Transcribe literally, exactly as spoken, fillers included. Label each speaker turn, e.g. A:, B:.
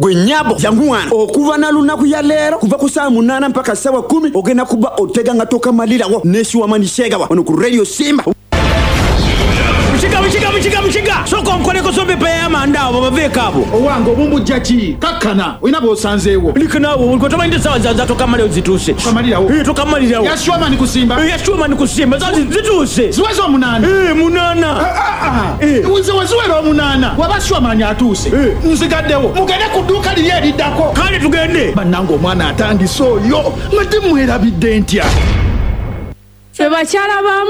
A: gwe nyabo yanguwana okuva na lunaku ya leero kuva ku saa munana mpaka sawa kumi ogenda kuba otega nga tokamalirawo nesiwamani shegawa ono ku Radio Simba. Mchiga mchiga mchiga mchiga soko nkoleko sombe pe ya mandao baba vekabo
B: owango bumbu jachi kakana winabo sanzewo
A: likanawo uliko tomainde sawa za tokamalira zituse
B: tokamalirawo
A: eh tokamalirawo
B: yashwama ni kusimba
A: eh yashwama ni kusimba za zituse
B: ziwezo munana
A: eh munana
B: ah ah eh unze wazuwero munana wabashwama nya atuse nzigaddewo mugende kuduka liye lidako
A: kale tugende
B: banango mwana atangi soyo mati mwera bidentya
C: fe bakyala ba